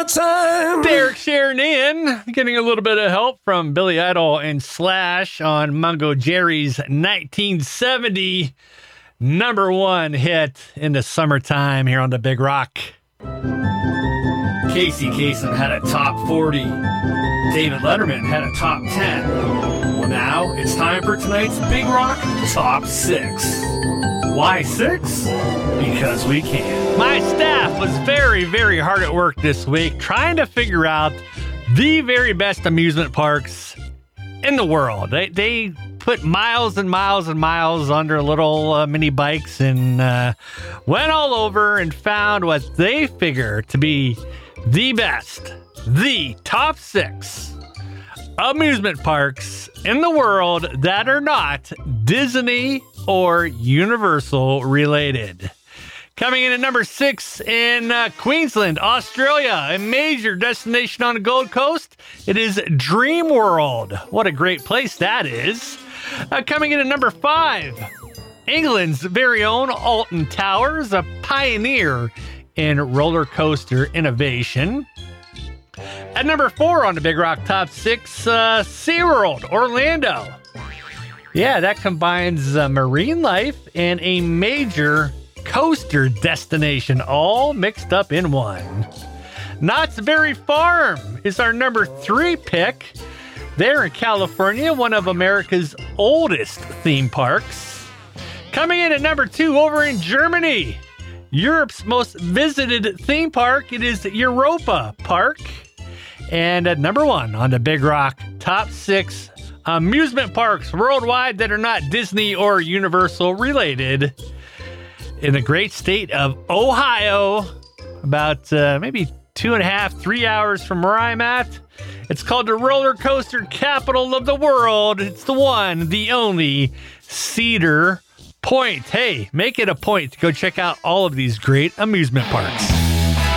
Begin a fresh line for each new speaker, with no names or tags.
summertime.
Derek Sharon in, getting a little bit of help from Billy Idol and Slash on Mungo Jerry's 1970 #1 hit in the summertime here on the Big Rock. Casey Kasem had a top 40. David Letterman had a top 10. Well, now it's time for tonight's Big Rock Top 6. Why 6? Because we can. My staff was very, very hard at work this week trying to figure out the very best amusement parks in the world. They put miles and miles and miles under little mini bikes and went all over and found what they figure to be the best, the top 6 amusement parks in the world that are not Disney or Universal related. Coming in at number 6 in Queensland, Australia, a major destination on the Gold Coast. It is Dream World. What a great place that is. Coming in at number 5, England's very own Alton Towers, a pioneer in roller coaster innovation. At number 4 on the Big Rock Top 6, SeaWorld, Orlando. Yeah, that combines marine life and a major coaster destination all mixed up in one. Knott's Berry Farm is our number 3 pick. There in California, one of America's oldest theme parks. Coming in at number 2 over in Germany, Europe's most visited theme park. It is Europa Park. And at number 1 on the Big Rock Top 6 amusement parks worldwide that are not Disney or Universal related, in the great state of Ohio, about maybe 2.5, 3 hours from where I'm at. It's called the roller coaster capital of the world. It's the one, the only Cedar Point. Hey, make it a point to go check out all of these great amusement parks.